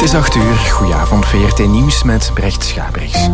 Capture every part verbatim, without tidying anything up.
Het is acht uur. Goedenavond, V R T Nieuws met Brecht Schabrichs.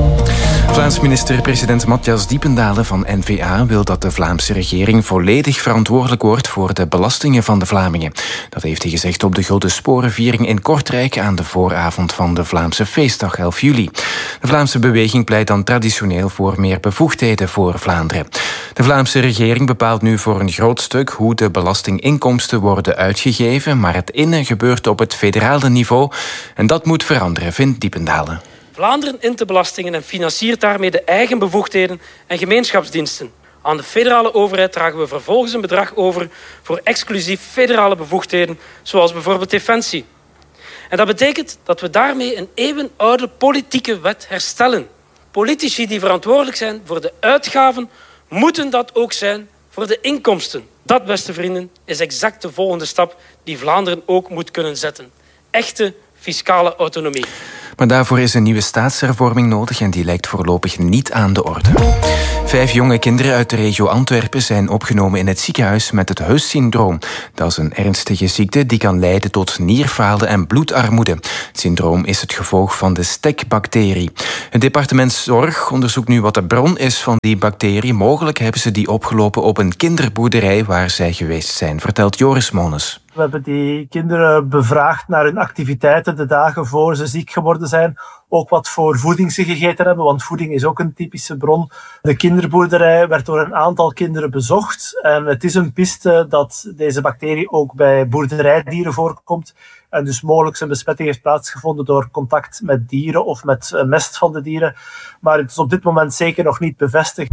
Vlaams minister-president Matthias Diependalen van N V A wil dat de Vlaamse regering volledig verantwoordelijk wordt voor de belastingen van de Vlamingen. Dat heeft hij gezegd op de Grote Sporenviering in Kortrijk aan de vooravond van de Vlaamse feestdag elf juli. De Vlaamse beweging pleit dan traditioneel voor meer bevoegdheden voor Vlaanderen. De Vlaamse regering bepaalt nu voor een groot stuk hoe de belastinginkomsten worden uitgegeven, maar het innen gebeurt op het federale niveau en dat moet veranderen, vindt Diependalen. Vlaanderen int de belastingen en financiert daarmee de eigen bevoegdheden en gemeenschapsdiensten. Aan de federale overheid dragen we vervolgens een bedrag over voor exclusief federale bevoegdheden, zoals bijvoorbeeld defensie. En dat betekent dat we daarmee een eeuwenoude politieke wet herstellen. Politici die verantwoordelijk zijn voor de uitgaven, moeten dat ook zijn voor de inkomsten. Dat, beste vrienden, is exact de volgende stap die Vlaanderen ook moet kunnen zetten. Echte fiscale autonomie. Maar daarvoor is een nieuwe staatshervorming nodig en die lijkt voorlopig niet aan de orde. Vijf jonge kinderen uit de regio Antwerpen zijn opgenomen in het ziekenhuis met het Huys-syndroom. Dat is een ernstige ziekte die kan leiden tot nierfalen en bloedarmoede. Het syndroom is het gevolg van de stekbacterie. Het departement Zorg onderzoekt nu wat de bron is van die bacterie. Mogelijk hebben ze die opgelopen op een kinderboerderij waar zij geweest zijn, vertelt Joris Mones. We hebben die kinderen bevraagd naar hun activiteiten de dagen voor ze ziek geworden zijn. Ook wat voor voeding ze gegeten hebben, want voeding is ook een typische bron. De kinderboerderij werd door een aantal kinderen bezocht. En het is een piste dat deze bacterie ook bij boerderijdieren voorkomt. En dus mogelijk een besmetting heeft plaatsgevonden door contact met dieren of met mest van de dieren. Maar het is op dit moment zeker nog niet bevestigd.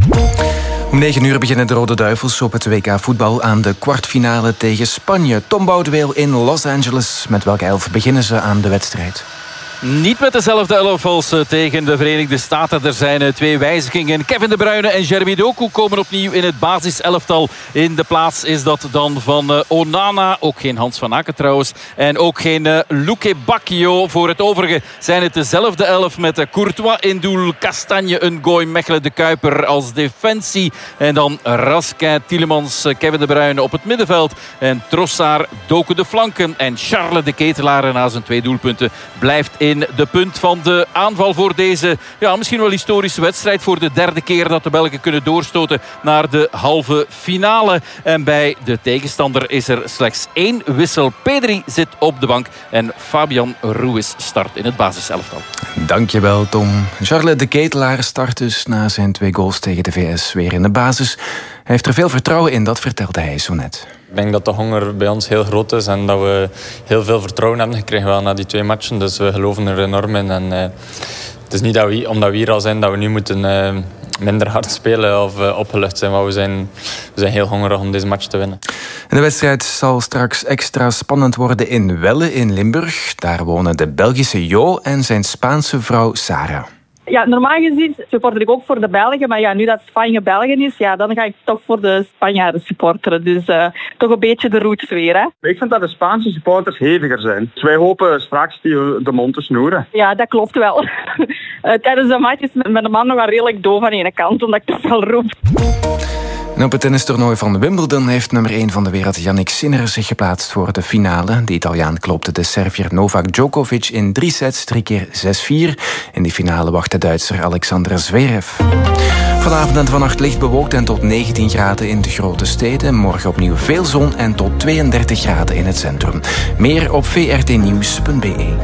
Om negen uur beginnen de Rode Duivels op het W K voetbal aan de kwartfinale tegen Spanje. Tom Boudeweel in Los Angeles. Met welke elf beginnen ze aan de wedstrijd? Niet met dezelfde elf als tegen de Verenigde Staten. Er zijn twee wijzigingen. Kevin De Bruyne en Jeremy Doku komen opnieuw in het basiselftal. In de plaats is dat dan van Onana. Ook geen Hans van Aken trouwens. En ook geen Luque Bacchio. Voor het overige zijn het dezelfde elf met Courtois in doel. Castagne, Ngoy, Mechelen, De Kuiper als defensie. En dan Raskin, Tielemans, Kevin De Bruyne op het middenveld. En Trossard, Doku de flanken. En Charles de Ketelaar na zijn twee doelpunten blijft in in de punt van de aanval voor deze ja, misschien wel historische wedstrijd. Voor de derde keer dat de Belgen kunnen doorstoten naar de halve finale. En bij de tegenstander is er slechts één wissel. Pedri zit op de bank en Fabian Ruiz start in het basiselftal. Dankjewel, Tom. Charles de Ketelaar start dus na zijn twee goals tegen de V S weer in de basis. Hij heeft er veel vertrouwen in, dat vertelde hij zo net. Ik denk dat de honger bij ons heel groot is en dat we heel veel vertrouwen hebben gekregen wel na die twee matchen. Dus we geloven er enorm in. En, uh, het is niet dat we, omdat we hier al zijn dat we nu moeten uh, minder hard spelen of uh, opgelucht zijn. Maar we zijn, we zijn heel hongerig om deze match te winnen. En de wedstrijd zal straks extra spannend worden in Welle in Limburg. Daar wonen de Belgische Jo en zijn Spaanse vrouw Sarah. Ja, normaal gezien supporter ik ook voor de Belgen. Maar ja, nu dat Spanje België is, ja, dan ga ik toch voor de Spanjaarden supporteren. Dus uh, toch een beetje de roots weer. Hè? Ik vind dat de Spaanse supporters heviger zijn. Dus wij hopen straks die de mond te snoeren. Ja, dat klopt wel. uh, tijdens de match is mijn man nog wel redelijk doof aan de ene kant, omdat ik toch wel roep. En op het tennistoernooi van Wimbledon heeft nummer één van de wereld Jannik Sinner zich geplaatst voor de finale. De Italiaan klopte de Serviër Novak Djokovic in drie sets, drie keer zes vier. In die finale wacht de Duitser Alexander Zverev. Vanavond en vannacht licht bewolkt en tot negentien graden in de grote steden. Morgen opnieuw veel zon en tot tweeëndertig graden in het centrum. Meer op v r t nieuws punt b e.